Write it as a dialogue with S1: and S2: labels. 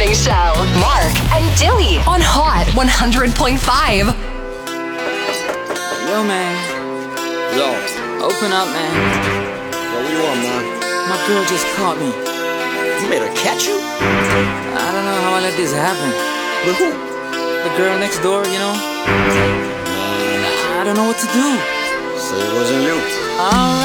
S1: Morning Show. Mark and Dilly on Hot 100.5.
S2: Yo, man.
S3: Yo.
S2: Open up, man.
S3: Yo, what you want, man?
S2: My girl just caught me.
S3: You made her catch you?
S2: I don't know how I let this happen.
S3: With who?
S2: The girl next door, you know? I don't know what to do.
S3: So it wasn't you.
S2: Alright.